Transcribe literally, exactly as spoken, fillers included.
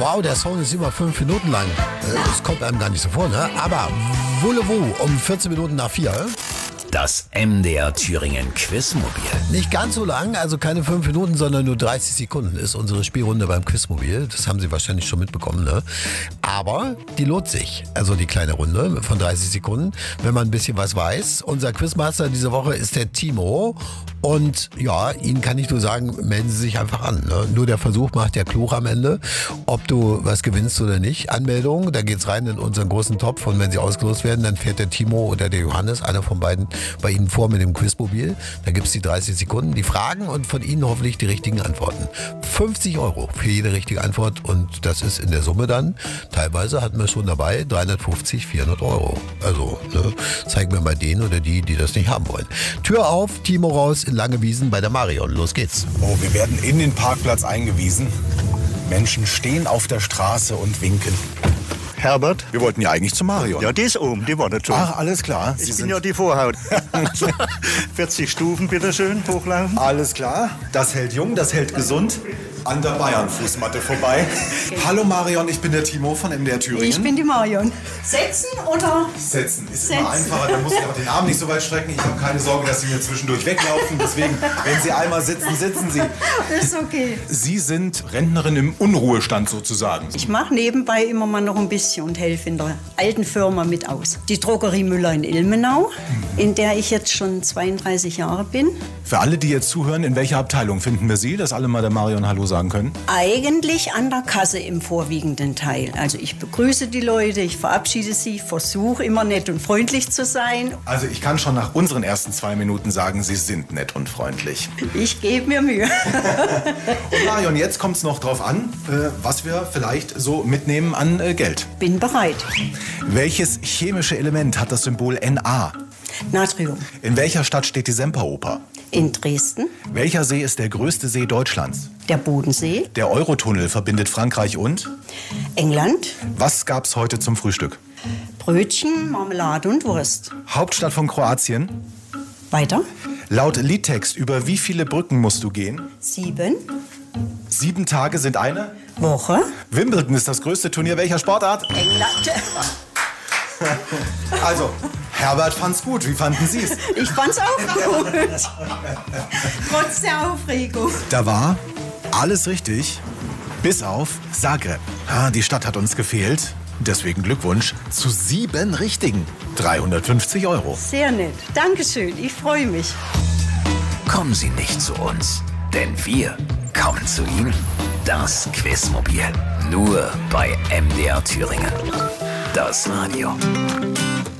Wow, der Song ist über fünf Minuten lang. Das kommt einem gar nicht so vor, ne? Aber Voulez-vous um vierzehn Minuten nach vier. Das M D R Thüringen Quizmobil. Nicht ganz so lang, also keine fünf Minuten, sondern nur dreißig Sekunden ist unsere Spielrunde beim Quizmobil. Das haben Sie wahrscheinlich schon mitbekommen, ne? Aber die lohnt sich. Also die kleine Runde von dreißig Sekunden, wenn man ein bisschen was weiß. Unser Quizmaster diese Woche ist der Timo. Und ja, Ihnen kann ich nur sagen, melden Sie sich einfach an. Ne? Nur der Versuch macht ja klug am Ende, ob du was gewinnst oder nicht. Anmeldung, da geht's rein in unseren großen Topf. Und wenn Sie ausgelost werden, dann fährt der Timo oder der Johannes, einer von beiden, bei Ihnen vor mit dem Quizmobil. Da gibt's die dreißig Sekunden, die Fragen und von Ihnen hoffentlich die richtigen Antworten. fünfzig Euro für jede richtige Antwort und das ist in der Summe dann, teilweise hatten wir schon dabei, dreihundertfünfzig, vierhundert Euro. Also, ne, zeigen wir mal den oder die, die das nicht haben wollen. Tür auf, Timo raus in Langewiesen bei der Marion. Los geht's. Oh, wir werden in den Parkplatz eingewiesen. Menschen stehen auf der Straße und winken. Herbert? Wir wollten ja eigentlich zu Marion. Ja, die ist oben, die wartet schon. Ach, alles klar. Sie ich sind bin ja die Vorhaut. vierzig Stufen, bitteschön, hochlaufen. Alles klar. Das hält jung, das hält gesund. An der Bayern-Fußmatte vorbei. Hallo Marion, ich bin der Timo von M D R Thüringen. Ich bin die Marion. Setzen oder? Setzen ist Setzen. immer einfacher, dann muss ich auch den Arm nicht so weit strecken. Ich habe keine Sorge, dass Sie mir zwischendurch weglaufen. Deswegen, wenn Sie einmal sitzen, sitzen Sie. Ist okay. Sie sind Rentnerin im Unruhestand sozusagen. Ich mache nebenbei immer mal noch ein bisschen und helfe in der alten Firma mit aus. Die Drogerie Müller in Ilmenau, in der ich jetzt schon zweiunddreißig Jahre bin. Für alle, die jetzt zuhören, in welcher Abteilung finden wir Sie, dass alle mal der Marion Hallo sagen können? Eigentlich an der Kasse im vorwiegenden Teil. Also ich begrüße die Leute, ich verabschiede sie, versuche immer nett und freundlich zu sein. Also ich kann schon nach unseren ersten zwei Minuten sagen, Sie sind nett und freundlich. Ich gebe mir Mühe. Und Marion, jetzt kommt es noch drauf an, äh, was wir vielleicht so mitnehmen an äh, Geld. Bin bereit. Welches chemische Element hat das Symbol Na? Natrium. In welcher Stadt steht die Semperoper? In Dresden. Welcher See ist der größte See Deutschlands? Der Bodensee. Der Eurotunnel verbindet Frankreich und? England. Was gab's heute zum Frühstück? Brötchen, Marmelade und Wurst. Hauptstadt von Kroatien? Weiter. Laut Liedtext, über wie viele Brücken musst du gehen? Sieben. Sieben Tage sind eine? Woche. Wimbledon ist das größte Turnier welcher Sportart? England. Also, Herbert fand's gut. Wie fanden Sie's? Ich fand's auch gut. Trotz der Aufregung. Da war alles richtig, bis auf Zagreb. Ah, die Stadt hat uns gefehlt. Deswegen Glückwunsch zu sieben Richtigen. dreihundertfünfzig Euro. Sehr nett. Dankeschön. Ich freue mich. Kommen Sie nicht zu uns, denn wir kommen zu Ihnen. Das Quizmobil. Nur bei M D R Thüringen. Das Radio.